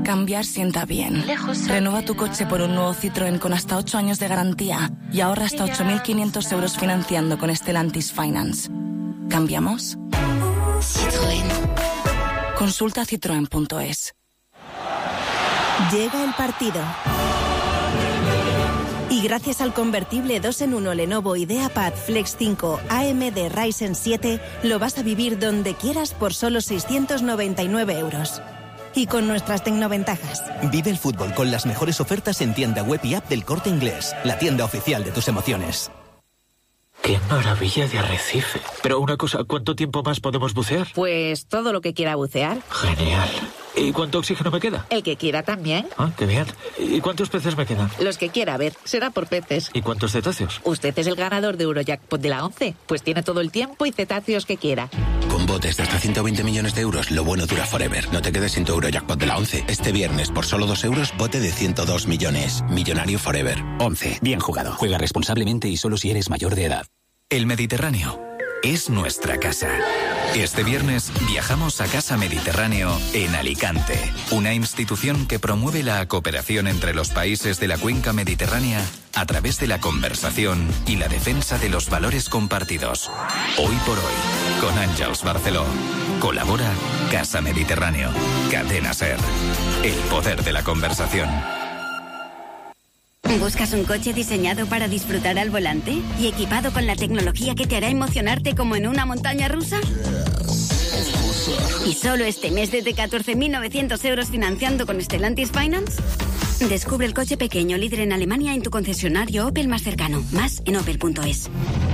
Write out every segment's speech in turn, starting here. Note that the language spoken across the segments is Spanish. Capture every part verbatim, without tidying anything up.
Cambiar sienta bien. Renueva tu coche por un nuevo Citroën con hasta ocho años de garantía y ahorra hasta ocho mil quinientos euros financiando con Stellantis Finance. ¿Cambiamos? Citroën. Consulta citroen punto es. Llega el partido. Y gracias al convertible dos en uno Lenovo IdeaPad Flex cinco A M D Ryzen siete, lo vas a vivir donde quieras por solo seiscientos noventa y nueve euros. Y con nuestras tecnoventajas. Vive el fútbol con las mejores ofertas en tienda web y app del Corte Inglés, la tienda oficial de tus emociones. ¡Qué maravilla de arrecife! Pero una cosa, ¿cuánto tiempo más podemos bucear? Pues todo lo que quiera bucear. Genial. ¿Y cuánto oxígeno me queda? El que quiera también. Ah, qué bien. ¿Y cuántos peces me quedan? Los que quiera, a ver, será por peces. ¿Y cuántos cetáceos? Usted es el ganador de Eurojackpot de la once, pues tiene todo el tiempo y cetáceos que quiera. Con botes de hasta ciento veinte millones de euros, lo bueno dura forever. No te quedes sin tu Eurojackpot de la once. Este viernes, por solo dos euros, bote de ciento dos millones. Millonario forever. once. Bien jugado. Juega responsablemente y solo si eres mayor de edad. El Mediterráneo es nuestra casa. Este viernes viajamos a Casa Mediterráneo en Alicante, una institución que promueve la cooperación entre los países de la cuenca mediterránea a través de la conversación y la defensa de los valores compartidos. Hoy por hoy, con Àngels Barceló. Colabora Casa Mediterráneo. Cadena SER. El poder de la conversación. ¿Buscas un coche diseñado para disfrutar al volante y equipado con la tecnología que te hará emocionarte como en una montaña rusa? ¿Y solo este mes desde catorce mil novecientos euros financiando con Stellantis Finance? Descubre el coche pequeño líder en Alemania en tu concesionario Opel más cercano. Más en opel punto es.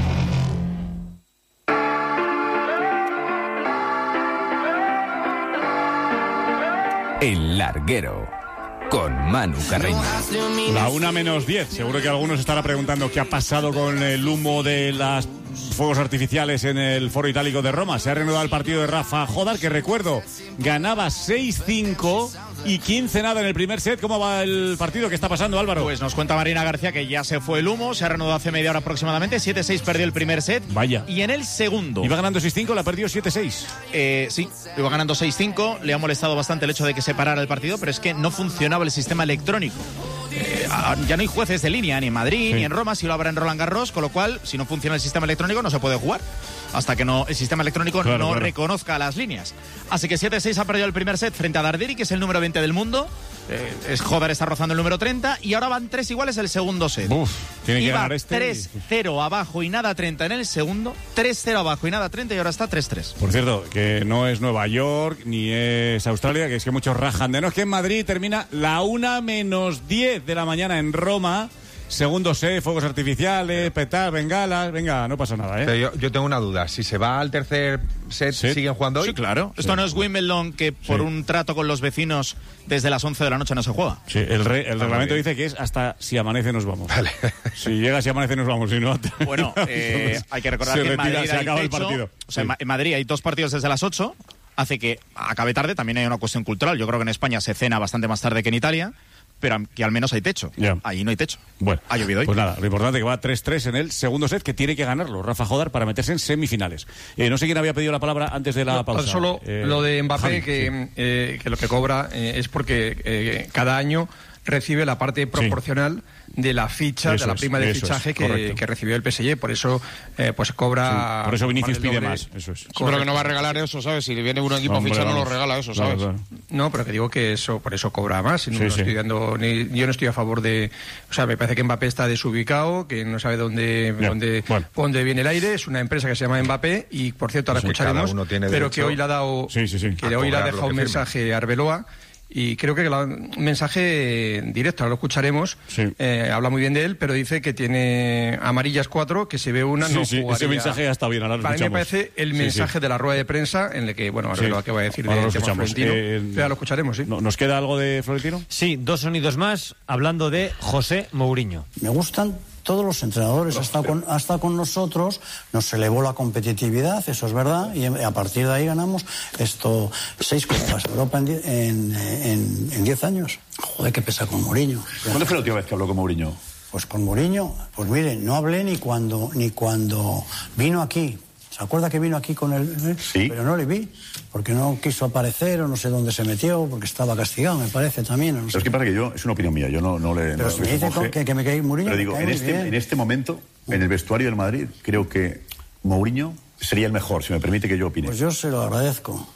El Larguero, con Manu Carreño. La una menos diez. Seguro que algunos estará preguntando qué ha pasado con el humo de los fuegos artificiales en el Foro Itálico de Roma. Se ha reanudado el partido de Rafa Jodar, que recuerdo, ganaba seis cinco y quince nada en el primer set. ¿Cómo va el partido? ¿Qué está pasando, Álvaro? Pues nos cuenta Marina García que ya se fue el humo, se ha reanudado hace media hora aproximadamente. siete seis perdió el primer set. Vaya. Y en el segundo... Iba ganando seis cinco, la perdió siete seis. Eh, sí, iba ganando seis cinco. Le ha molestado bastante el hecho de que se parara el partido, pero es que no funcionaba el sistema electrónico. Eh, ya no hay jueces de línea ni en Madrid, sí, ni en Roma, si lo habrá en Roland Garros, con lo cual, si no funciona el sistema electrónico, no se puede jugar hasta que no el sistema electrónico claro, no claro. reconozca las líneas. Así que siete seis ha perdido el primer set frente a Darderi, que es el número veinte del mundo. Eh, es Jodar está rozando el número treinta y ahora van tres iguales el segundo set. Uf, tiene que Iba ganar este. tres cero abajo y nada treinta en el segundo, tres cero abajo y nada treinta y ahora está tres tres. Por cierto, que no es Nueva York ni es Australia, que es que muchos rajan de no, es que en Madrid termina la una menos diez de la mañana en Roma. Segundo set, fuegos artificiales, petar, bengalas, venga, no pasa nada, ¿eh? Pero yo, yo tengo una duda, si se va al tercer set, ¿sí? ¿Siguen jugando hoy? Sí, claro. Esto sí. no es Wimbledon, que por sí. un trato con los vecinos desde las once de la noche no se juega. Sí, el, re, el reglamento dice que es hasta si amanece nos vamos. Vale. Si llega, si amanece nos vamos, si no... Bueno, eh, hay que recordar se que en retira, Madrid se acaba hay el techo, partido. O sea, sí. en Madrid hay dos partidos desde las ocho, hace que acabe tarde, también hay una cuestión cultural. Yo creo que en España se cena bastante más tarde que en Italia, pero que al menos hay techo. Yeah. Ahí no hay techo. Bueno, ha llovido hoy. Pues nada, lo importante es que va tres tres en el segundo set, que tiene que ganarlo Rafa Jodar para meterse en semifinales. Eh, no sé quién había pedido la palabra antes de la no, pausa. Solo eh, lo de Mbappé, Javi, que, sí. eh, que lo que cobra eh, es porque eh, cada año recibe la parte proporcional sí. de la ficha, eso de la prima es, de fichaje es, que, que recibió el P S G, por eso eh, pues cobra... Sí, por eso Vinicius pide más, eso es. Sí, pero que no va a regalar eso, ¿sabes? Si le viene un equipo Hombre, a fichar vamos. no lo regala eso, ¿sabes? Claro, claro. No, pero que digo que eso por eso cobra más. No, sí, no sí. estoy dando, ni, yo no estoy a favor de... O sea, me parece que Mbappé está desubicado, que no sabe dónde, dónde, bueno. dónde viene el aire. Es una empresa que se llama Mbappé y, por cierto, ahora sí, escucharemos, pero que hoy le ha dado... Sí, sí, sí. Que hoy le ha dejado un mensaje a Arbeloa. Y creo que un mensaje directo, ahora lo escucharemos, sí. eh, habla muy bien de él, pero dice que tiene amarillas cuatro, que se ve una, sí, no sí, jugaría. Ese mensaje ya está bien, ahora lo Para escuchamos. mí me parece el mensaje sí, sí. de la rueda de prensa, en el que, bueno, ahora sí. lo que va a decir ahora de lo tema Florentino, eh, ya lo escucharemos, ¿sí? ¿Nos queda algo de Florentino? Sí, dos sonidos más, hablando de José Mourinho. Me gustan todos los entrenadores, ha estado, con, ha estado con nosotros, nos elevó la competitividad, eso es verdad, y a partir de ahí ganamos esto seis Copas de Europa en, en, en, en diez años. Joder, qué pesa con Mourinho. ¿Cuándo fue la última vez que habló con Mourinho? Pues con Mourinho, pues mire, no hablé ni cuando, ni cuando vino aquí. ¿Se acuerda que vino aquí con el...? Sí. Pero no le vi, porque no quiso aparecer o no sé dónde se metió, porque estaba castigado, me parece también. No sé. Pero es que para que yo, es una opinión mía, yo no, no le... Pero no, si me dice coge, que, que me cae Mourinho, pero digo, me cae en muy este, bien. en este momento, en el vestuario del Madrid, creo que Mourinho sería el mejor, si me permite que yo opine. Pues yo se lo agradezco.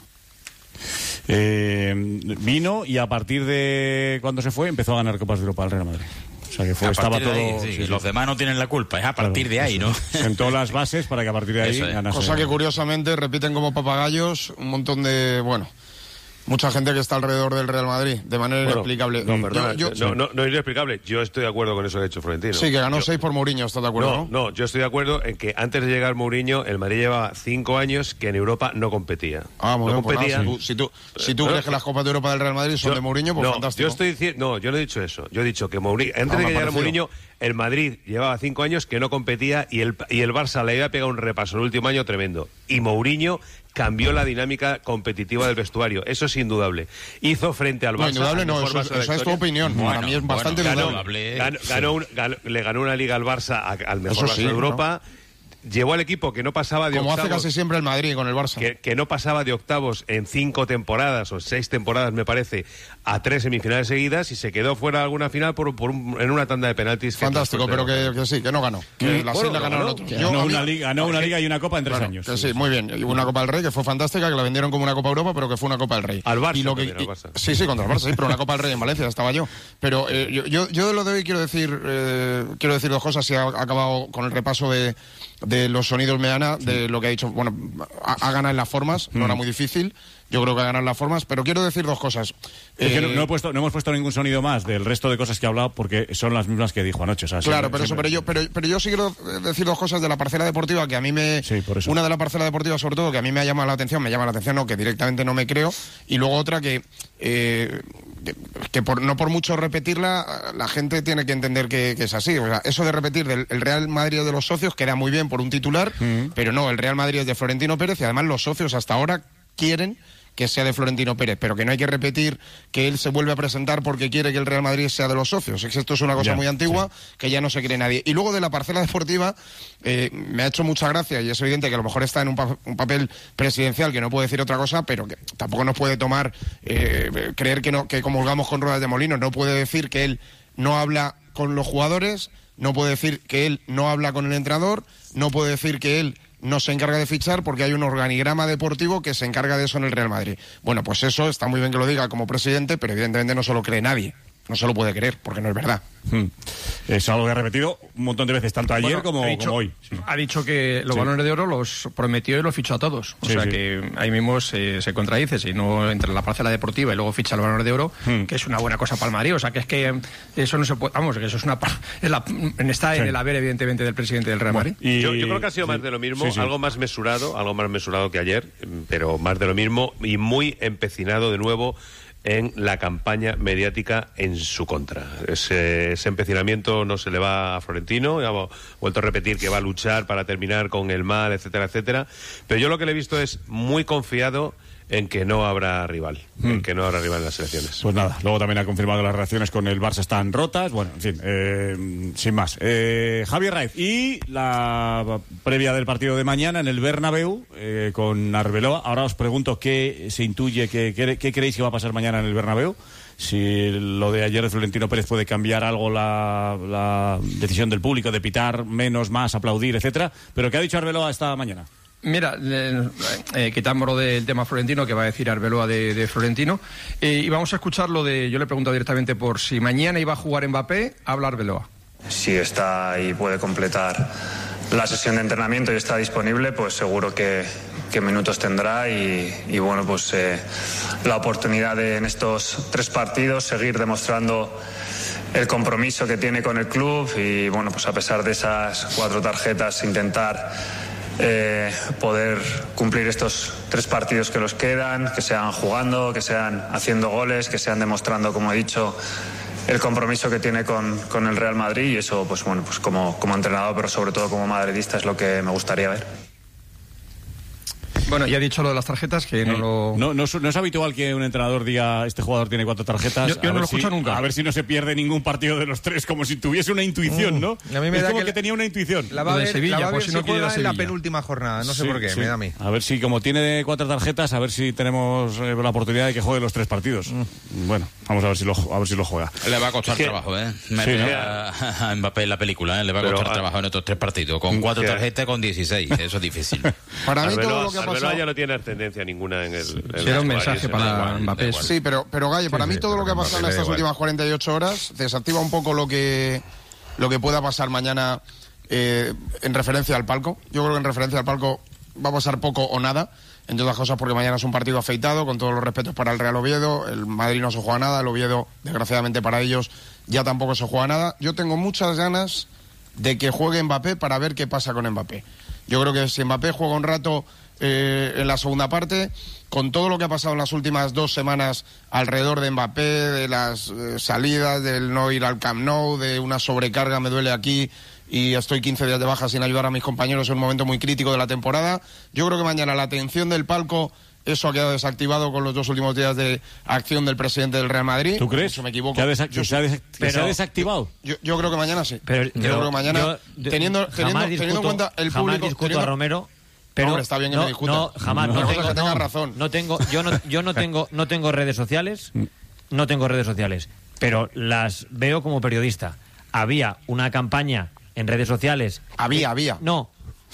Eh, vino y a partir de cuando se fue empezó a ganar Copas de Europa al Real Madrid. O sea que fue, estaba todo. Ahí, sí, sí, los demás no tienen la culpa, es a partir claro, de ahí, ¿no? Sentó las bases para que a partir de ahí es. ganase. Cosa que curiosamente repiten como papagayos un montón de, bueno, mucha gente que está alrededor del Real Madrid, de manera bueno, inexplicable. No, perdona, yo, yo, no, no, no es inexplicable. Yo estoy de acuerdo con eso que ha hecho Florentino. Sí, que ganó yo, seis por Mourinho, ¿estás de acuerdo? No, no, no, yo estoy de acuerdo en que antes de llegar Mourinho, el Madrid lleva cinco años que en Europa no competía. Ah, muy no bien, competía. Pues nada, si tú, si tú, si tú no, crees que las Copas de Europa del Real Madrid son yo, de Mourinho, pues no, fantástico. Yo estoy diciendo, no, yo no he dicho eso. Yo he dicho que Mourinho, antes ah, de que llegara Mourinho, el Madrid llevaba cinco años que no competía y el, y el Barça le iba a pegar un repaso el último año tremendo. Y Mourinho cambió la dinámica competitiva del vestuario, eso es indudable. Hizo frente al Barça. No, indudable no, eso, esa es tu opinión. Bueno, para mí es bastante bueno, indudable. Ganó, ganó, ganó, un, ganó, le ganó una liga al Barça, a, al mejor Barça sí, de Europa. ¿No? Llevó al equipo que no pasaba de Como octavos. Como hace casi siempre el Madrid con el Barça. Que, que no pasaba de octavos en cinco temporadas o seis temporadas, me parece, a tres semifinales seguidas y se quedó fuera de alguna final por, por un, en una tanda de penaltis. Fantástico, pero que, que sí, que no ganó. Que mm, la bueno, la ganaron otros. Ganó, Yo, una, liga, ganó una liga y una Copa en tres bueno, años. Que sí, muy bien. Y una Copa del Rey que fue fantástica, que la vendieron como una Copa Europa, pero que fue una Copa del Rey. Al Barça. Y lo que, también, al Barça. Y, sí, sí, contra el Barça, sí, pero una Copa del Rey en Valencia, estaba yo. Pero eh, yo, yo, yo de lo de hoy quiero decir, eh, quiero decir dos cosas. Si ha acabado con el repaso de, de los sonidos Meana, de lo que ha dicho. Bueno, ha, ha ganado en las formas, no mm. era muy difícil. Yo creo que ha ganado en las formas, pero quiero decir dos cosas. Eh, no, no, he puesto, no hemos puesto ningún sonido más del resto de cosas que ha hablado porque son las mismas que dijo anoche. O sea, claro, siempre, pero, siempre... eso, pero, yo, pero, pero yo sí quiero decir dos cosas de la parcela deportiva que a mí me... Sí, por eso. Una de la parcela deportiva, sobre todo, que a mí me ha llamado la atención, me llama la atención, no, que directamente no me creo. Y luego otra que... Eh, que, que por, no por mucho repetirla, la gente tiene que entender que, que es así. O sea, eso de repetir del el Real Madrid de los socios queda muy bien por un titular, mm. pero no, el Real Madrid es de Florentino Pérez y además los socios hasta ahora quieren que sea de Florentino Pérez, pero que no hay que repetir que él se vuelve a presentar porque quiere que el Real Madrid sea de los socios. Es que esto es una cosa ya, muy antigua sí. que ya no se cree nadie. Y luego de la parcela deportiva, eh, me ha hecho mucha gracia y es evidente que a lo mejor está en un, pa un papel presidencial que no puede decir otra cosa, pero que tampoco nos puede tomar, eh, creer que, no, que comulgamos con ruedas de molino. No puede decir que él no habla con los jugadores, no puede decir que él no habla con el entrenador, no puede decir que él no se encarga de fichar porque hay un organigrama deportivo que se encarga de eso en el Real Madrid. Bueno, pues eso está muy bien que lo diga como presidente, pero evidentemente no se lo cree nadie. No se lo puede creer, porque no es verdad. Hmm. Es algo que ha repetido un montón de veces, tanto ayer bueno, como, dicho, como hoy. Sí. Ha dicho que los sí. balones de oro los prometió y los fichó a todos. O sí, sea sí. que ahí mismo se, se contradice. Si no entre la parcela deportiva y luego ficha el balón de oro, hmm. que es una buena cosa para el Madrid. O sea que es que eso no se puede... Vamos, que eso es una... Es la, está sí. en el haber, evidentemente, del presidente del Real Madrid. Bueno, y, yo, yo creo que ha sido sí. más de lo mismo, sí, sí. algo más mesurado, algo más mesurado que ayer, pero más de lo mismo y muy empecinado de nuevo en la campaña mediática en su contra. Ese, ese empecinamiento no se le va a Florentino, ha vuelto a repetir que va a luchar para terminar con el mal, etcétera, etcétera, pero yo lo que le he visto es muy confiado en que no habrá rival, mm. en que no habrá rival en las elecciones. Pues nada, luego también ha confirmado que las relaciones con el Barça están rotas, bueno, en fin, eh, sin más. Eh, Javier Raiz, y la previa del partido de mañana en el Bernabéu, eh, con Arbeloa. Ahora os pregunto qué se intuye, qué, qué, qué creéis que va a pasar mañana en el Bernabéu. Si lo de ayer de Florentino Pérez puede cambiar algo la, la decisión del público de pitar menos, más, aplaudir, etcétera. Pero ¿qué ha dicho Arbeloa esta mañana? Mira, eh, eh, quitámoslo del tema Florentino, que va a decir Arbeloa de, de Florentino, eh, y vamos a escuchar lo de, yo le pregunto directamente por si mañana iba a jugar Mbappé, habla Arbeloa. Si está y puede completar la sesión de entrenamiento y está disponible, pues seguro que, que minutos tendrá y, y bueno, pues eh, la oportunidad de en estos tres partidos seguir demostrando el compromiso que tiene con el club y bueno, pues a pesar de esas cuatro tarjetas intentar Eh, poder cumplir estos tres partidos que los quedan, que sean jugando, que sean haciendo goles, que sean demostrando, como he dicho, el compromiso que tiene con, con el Real Madrid y eso, pues bueno, pues como, como entrenador, pero sobre todo como madridista es lo que me gustaría ver. Bueno, ya he dicho lo de las tarjetas, que no eh, lo... No, no, es, no es habitual que un entrenador diga este jugador tiene cuatro tarjetas. Yo, yo no lo escucho si, nunca. A ver si no se pierde ningún partido de los tres, como si tuviese una intuición, ¿no? A mí me es da como que, que tenía una intuición. La va a ver, Sevilla, la va a ver por si si no quiere juega la en la Sevilla. penúltima jornada, no sé Sí, por qué, sí. me da a mí. A ver si, como tiene cuatro tarjetas, a ver si tenemos eh, la oportunidad de que juegue los tres partidos. Mm. Bueno, vamos a ver si lo, a ver si lo juega. Le va a costar que, trabajo, ¿eh? Sí, Meter ¿no? a, a Mbappé en la película, ¿eh? Le va a Pero, costar a, trabajo en estos tres partidos. Con cuatro tarjetas, con dieciséis. Eso es difícil. Para mí Arbeloa, todo lo que ha Arbeloa pasado... ya no tiene ascendencia ninguna en el... En Sí, era un mensaje para igual, Mbappé. igual. Sí, pero, pero Galle, para Sí, mí sí, todo pero lo que ha pasado en Mbappé estas da igual. últimas cuarenta y ocho horas desactiva un poco lo que, lo que pueda pasar mañana eh, en referencia al palco. Yo creo que en referencia al palco va a pasar poco o nada, entre otras cosas porque mañana es un partido afeitado, con todos los respetos para el Real Oviedo. El Madrid no se juega nada, el Oviedo, desgraciadamente para ellos, ya tampoco se juega nada. Yo tengo muchas ganas de que juegue Mbappé para ver qué pasa con Mbappé. Yo creo que si Mbappé juega un rato eh, en la segunda parte, con todo lo que ha pasado en las últimas dos semanas alrededor de Mbappé, de las eh, salidas, del no ir al Camp Nou, de una sobrecarga, me duele aquí y estoy quince días de baja sin ayudar a mis compañeros en un momento muy crítico de la temporada, yo creo que mañana la atención del palco, eso ha quedado desactivado con los dos últimos días de acción del presidente del Real Madrid. ¿Tú crees? Eso me equivoco. ¿Que, ha desa- que se, ha desa- que pero- se ha desactivado? Yo, yo creo que mañana sí. Pero yo yo- creo que mañana, yo- teniendo, jamás teniendo, discuto, teniendo en cuenta el jamás público... discuto teniendo- a Romero, pero Hombre, está bien que no, me discuta. no, jamás. Una No cosa tengo, que tenga no, razón. no tengo, yo no, yo no tengo, no tengo redes sociales, no tengo redes sociales, pero las veo como periodista. Había una campaña en redes sociales. Había, había. No,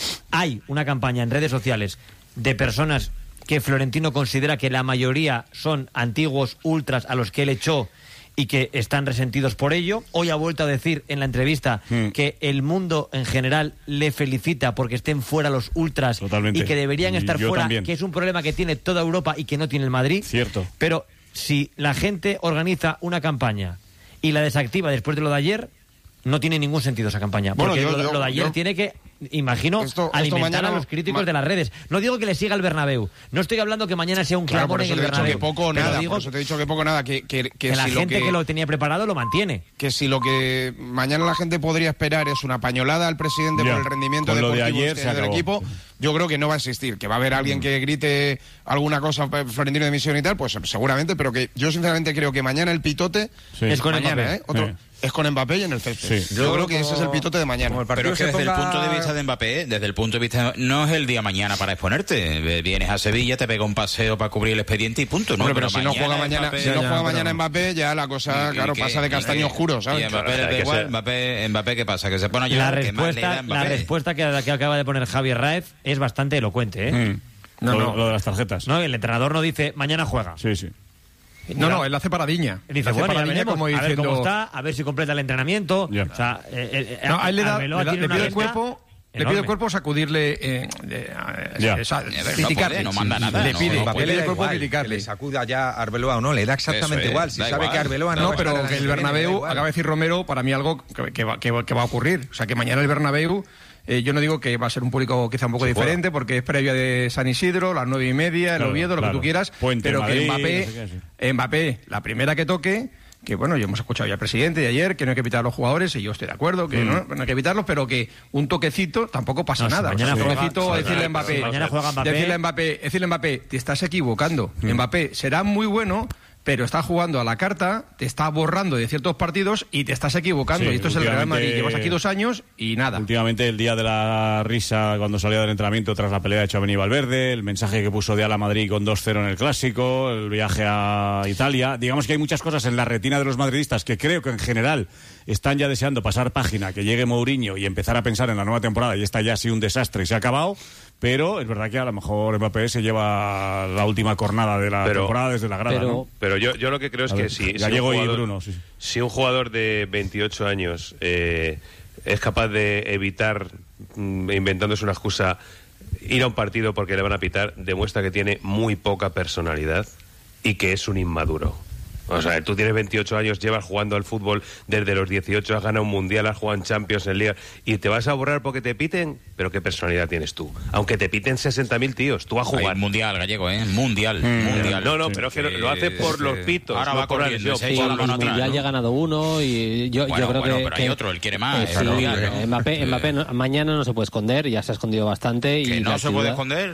hay una campaña en redes sociales de personas que Florentino considera que la mayoría son antiguos ultras a los que él echó y que están resentidos por ello. Hoy ha vuelto a decir en la entrevista Mm. que el mundo en general le felicita porque estén fuera los ultras. Totalmente. Y que deberían Y estar yo fuera, también. que es un problema que tiene toda Europa y que no tiene el Madrid. Cierto. Pero si la gente organiza una campaña y la desactiva después de lo de ayer, no tiene ningún sentido esa campaña. Bueno, Porque yo- lo, yo- lo de ayer yo- tiene que, imagino, Esto- esto alimentar mañana- a los críticos ma- de las redes. No digo que le siga el Bernabéu. No estoy hablando que mañana sea un Claro, clamor por en eso el te he dicho Bernabéu. que poco o Pero nada, digo por eso te he dicho que poco o nada, que, que, que que la si gente lo que, que lo tenía preparado lo mantiene. que si lo que mañana la gente podría esperar es una pañolada al presidente Ya, por el rendimiento con lo de deportivo ayer que se tiene del acabó. equipo, yo creo que no va a existir. Que va a haber alguien que grite alguna cosa eh, Florentino de misión y tal, pues seguramente, pero que yo sinceramente creo que mañana el pitote Sí. Es con mañana, Mbappé. ¿eh? Otro, Sí. es con Mbappé y en el césped. Sí. Yo, Yo creo que como- ese es el pitote de mañana. como el Pero partido es que se desde el ponga- punto de vista de Mbappé, desde el punto de vista, no es el día mañana para exponerte. Vienes a Sevilla, te pega un paseo para cubrir el expediente y punto. No, Hombre, pero, si no juega mañana, Mbappé- si no Ya, juega ya, mañana pero- Mbappé, ya la cosa, Y- claro, y que- pasa de y castaño que- oscuro, ¿sabes? Y a Mbappé le Claro, da hay que igual. ser- Mbappé, Mbappé, ¿qué pasa? Que se pone a La llorar, que más le da respuesta, a la Mbappé. respuesta que, que acaba de poner Javier Raez es bastante elocuente, ¿eh? Mm. No, lo, no. lo de las tarjetas. No, el entrenador no dice mañana juega. Sí, sí. No, no, él hace paradilla. Dice, hace bueno, ya paradilla veremos, como a ver diciendo... cómo está, a ver si completa el entrenamiento. Ya. O sea, eh, eh, No, a él le da, Arbeloa le, da- tiene le una pide el agenda cuerpo, le enorme. pide el cuerpo sacudirle, eh, de- eh, Ya. esa- A ver, no criticarle. puede, no manda nada, Le no, pide, no le puede. pide le el da cuerpo igual, que criticarle. le sacuda ya a Arbeloa o no, le da exactamente Eso es, igual. Si da sabe igual. que Arbeloa no, No, va a pero estar que en el la semana, le da Bernabéu, igual. acaba de decir Romero, para mí algo que, que va, que va- que va a ocurrir. O sea, que mañana el Bernabéu, eh, yo no digo que va a ser un público quizá un poco Se diferente, porque es previa de San Isidro, las nueve y media, el Claro, Oviedo, lo claro. que tú quieras, Puente, pero Madrid, que Mbappé, no sé qué, Mbappé, la primera que toque, que bueno, yo hemos escuchado ya al presidente de ayer, que no hay que pitar a los jugadores, y yo estoy de acuerdo, que Mm. no, no hay que pitarlos, pero que un toquecito tampoco pasa No, si nada. mañana O sea, un juega- toquecito a si decirle a mañana- Mbappé, si mañana juega Mbappé- decirle a Mbappé, decirle a Mbappé, te estás equivocando. Mbappé será muy bueno, pero está jugando a la carta, te está borrando de ciertos partidos y te estás equivocando. Sí, y esto es el Real Madrid. últimamente- Llevas aquí dos años y nada. Últimamente el día de la risa cuando salía del entrenamiento tras la pelea de Tchouaméni y Valverde, el mensaje que puso de Ala Madrid con dos cero en el Clásico, el viaje a Italia. Digamos que hay muchas cosas en la retina de los madridistas que creo que en general están ya deseando pasar página, que llegue Mourinho y empezar a pensar en la nueva temporada, y esta ya ha sido un desastre y se ha acabado. Pero es verdad que a lo mejor Mbappé se lleva la última cornada de la Pero- temporada desde la grada, pero, ¿no? pero yo, yo lo que creo es A que ver, si, si, Gallego un y jugador, Bruno, sí, sí. si un jugador de veintiocho años eh, es capaz de evitar, mm, inventándose una excusa, ir a un partido porque le van a pitar, demuestra que tiene muy poca personalidad y que es un inmaduro. O sea, tú tienes veintiocho años, llevas jugando al fútbol desde los dieciocho, has ganado un mundial, has jugado en Champions, en Liga, y te vas a borrar porque te piten, pero ¿qué personalidad tienes tú? Aunque te piten sesenta mil tíos, tú vas a jugar. Hay mundial, Gallego, ¿eh? Mundial, mundial. No, no, pero es que lo, lo hace por los pitos. Ahora no va por la corriendo, lesión. se echa la mano atrás, Mundial ¿no? ya ha ganado uno y yo, Bueno, yo creo bueno, que... pero que- hay otro, él quiere más. eh, eh, sí, mundial, eh, ¿no? Mbappé, Eh, Mbappé no- mañana no se puede esconder, ya se ha escondido bastante. Que y no la se puede ciudad- esconder.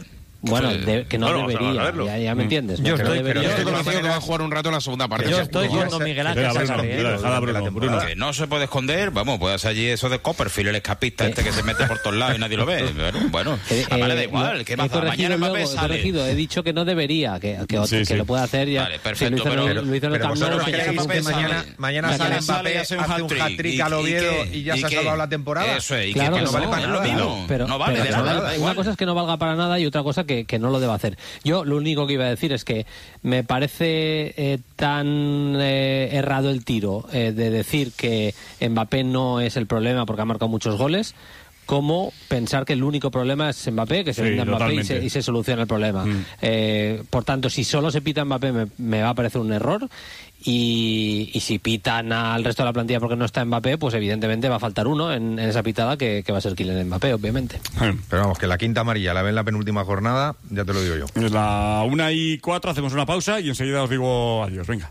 Bueno, de, que no bueno, debería, ya, ya me entiendes. Yo que estoy, no pero debería. yo estoy convencido que va a jugar un rato en la segunda parte. Yo estoy con Don Miguel Ángel. Que no se puede esconder, vamos, puede hacer allí eso de Copperfield, el escapista este que se mete por todos lados y nadie lo ve. Pero, bueno, eh, a Mane da eh, igual, no, ¿qué he pasa? Mañana luego, Mbappé he, sale. corregido, he dicho que no debería, que, que, Sí, que sí. lo puede hacer ya. Vale, perfecto, que lo hizo, pero- lo hizo en el Pero Camp Nou, vosotros que ya creéis hizo que que mañana, sale. mañana Mañana sale sale Mbappé, y hace hace un un hat-trick ¿Y- al y Oviedo qué? y ya ¿Y se ha qué? salvado la temporada? Eso es, y Claro que, que no vale para no, nada. no, pero, no vale pero de que no nada. valga- da una igual. cosa es que no valga para nada y otra cosa que, que no lo deba hacer. Yo lo único que iba a decir es que me parece eh, tan eh, errado el tiro eh, de decir que Mbappé no es el problema porque ha marcado muchos goles, como pensar que el único problema es Mbappé, que se Sí, venda Mbappé y se, totalmente. y se soluciona el problema. Mm. Eh, por tanto, si solo se pita Mbappé me, me va a parecer un error. Y, y si pitan al resto de la plantilla porque no está Mbappé, pues evidentemente va a faltar uno en, en esa pitada que, que va a ser Kylian Mbappé, obviamente. Pero vamos, que la quinta amarilla la ve en la penúltima jornada, ya te lo digo yo. Es la una y cuatro, hacemos una pausa y enseguida os digo adiós. Venga.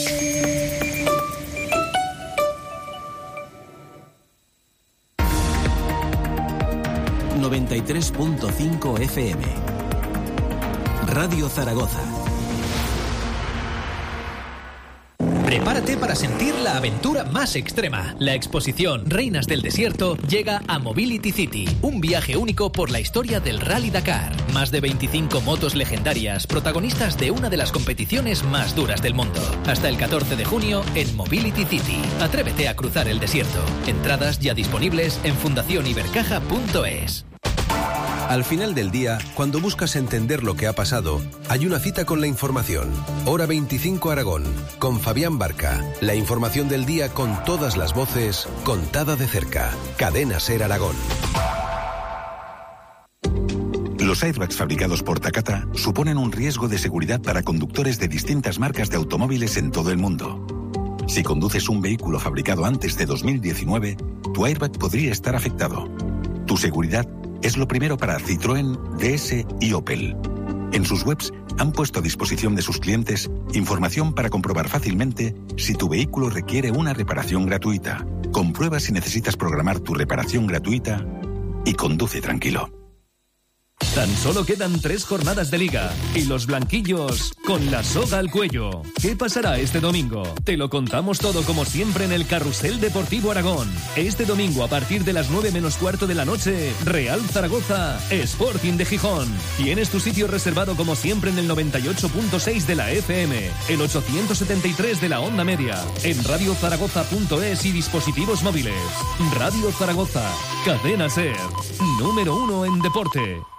noventa y tres punto cinco F M. Radio Zaragoza. Prepárate para sentir la aventura más extrema. La exposición Reinas del Desierto llega a Mobility City, un viaje único por la historia del Rally Dakar. Más de veinticinco motos legendarias, protagonistas de una de las competiciones más duras del mundo. Hasta el catorce de junio en Mobility City. Atrévete a cruzar el desierto. Entradas ya disponibles en fundación ibercaja punto es. Al final del día, cuando buscas entender lo que ha pasado, hay una cita con la información. Hora veinticinco Aragón, con Fabián Barca. La información del día con todas las voces, contada de cerca. Cadena Ser Aragón. Los airbags fabricados por Takata suponen un riesgo de seguridad para conductores de distintas marcas de automóviles en todo el mundo. Si conduces un vehículo fabricado antes de dos mil diecinueve, tu airbag podría estar afectado. Tu seguridad es lo primero para Citroën, D S y Opel. En sus webs han puesto a disposición de sus clientes información para comprobar fácilmente si tu vehículo requiere una reparación gratuita. Comprueba si necesitas programar tu reparación gratuita y conduce tranquilo. Tan solo quedan tres jornadas de liga y los blanquillos con la soga al cuello. ¿Qué pasará este domingo? Te lo contamos todo como siempre en el Carrusel Deportivo Aragón. Este domingo a partir de las nueve menos cuarto de la noche, Real Zaragoza, Sporting de Gijón. Tienes tu sitio reservado como siempre en el noventa y ocho punto seis de la F M, el ochocientos setenta y tres de la onda media, en radio zaragoza punto es y dispositivos móviles. Radio Zaragoza, Cadena Ser, número uno en deporte.